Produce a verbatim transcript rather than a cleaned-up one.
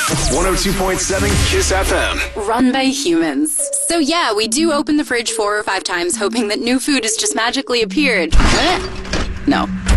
one oh two point seven Kiss F M. Run by humans. So yeah, we do open the fridge four or five times hoping that new food has just magically appeared. No.